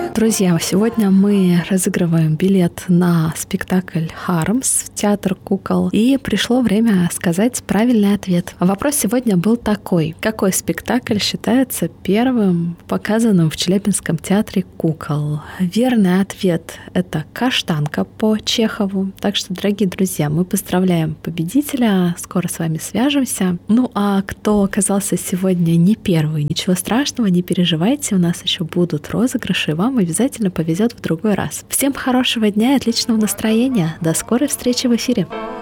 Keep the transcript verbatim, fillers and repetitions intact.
Друзья, сегодня мы разыгрываем билет на спектакль «Хармс» в театр кукол. И пришло время сказать правильный ответ. Вопрос сегодня был такой. Какой спектакль считается первым показанным в Челябинском театре кукол? Верный ответ — это «Каштанка» по Чехову. Так что, дорогие друзья, мы поздравляем победителя. Скоро с вами свяжемся. Ну а кто оказался сегодня не первый, ничего страшного, не переживайте. У нас еще будут розыгрыши. Вам обязательно повезет в другой раз. Всем хорошего дня и отличного настроения. До скорой встречи в эфире.